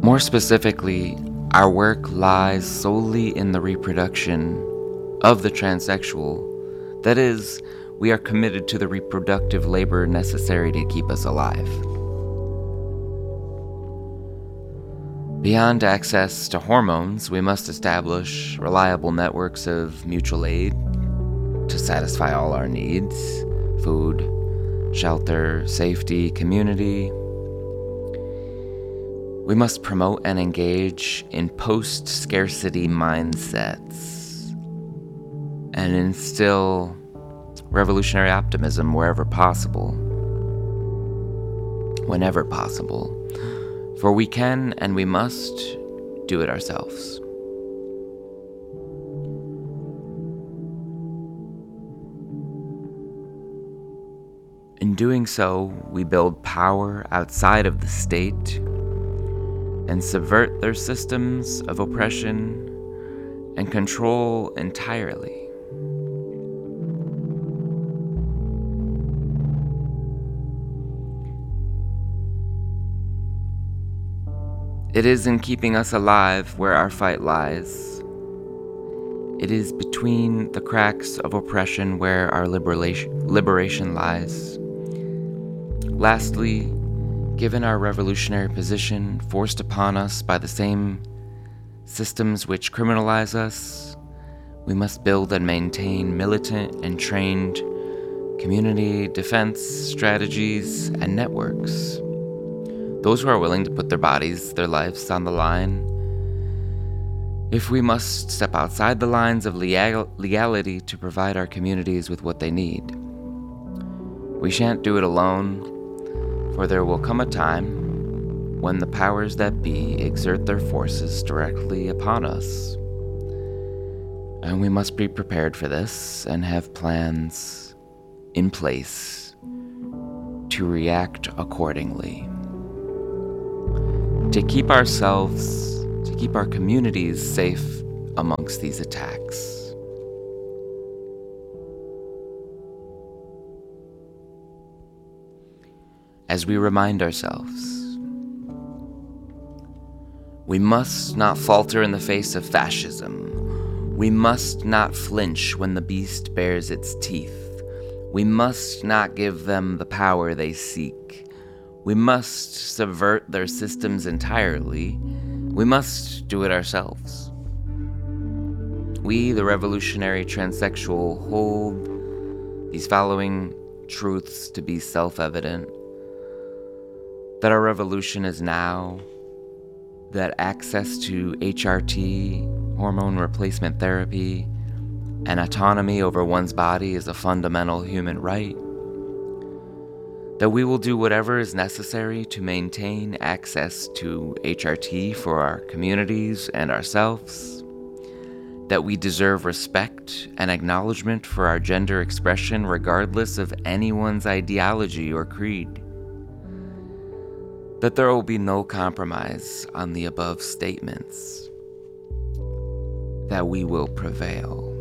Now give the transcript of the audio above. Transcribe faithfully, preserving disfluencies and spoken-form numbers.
More specifically, our work lies solely in the reproduction of the transsexual. That is, we are committed to the reproductive labor necessary to keep us alive. Beyond access to hormones, we must establish reliable networks of mutual aid to satisfy all our needs: food, shelter, safety, community. We must promote and engage in post-scarcity mindsets and instill revolutionary optimism wherever possible, whenever possible, for we can and we must do it ourselves. In doing so, we build power outside of the state and subvert their systems of oppression and control entirely. It is in keeping us alive where our fight lies. It is between the cracks of oppression where our liberation, liberation lies. Lastly, given our revolutionary position forced upon us by the same systems which criminalize us, we must build and maintain militant and trained community defense strategies and networks. Those who are willing to put their bodies, their lives on the line. If we must step outside the lines of legal- legality to provide our communities with what they need. We shan't do it alone, for there will come a time when the powers that be exert their forces directly upon us. And we must be prepared for this and have plans in place to react accordingly. To keep ourselves, to keep our communities safe amongst these attacks. As we remind ourselves, we must not falter in the face of fascism. We must not flinch when the beast bares its teeth. We must not give them the power they seek. We must subvert their systems entirely. We must do it ourselves. We, the revolutionary transsexual, hold these following truths to be self-evident. That our revolution is now, that access to H R T, hormone replacement therapy, and autonomy over one's body is a fundamental human right. That we will do whatever is necessary to maintain access to H R T for our communities and ourselves. That we deserve respect and acknowledgement for our gender expression regardless of anyone's ideology or creed. That there will be no compromise on the above statements. That we will prevail.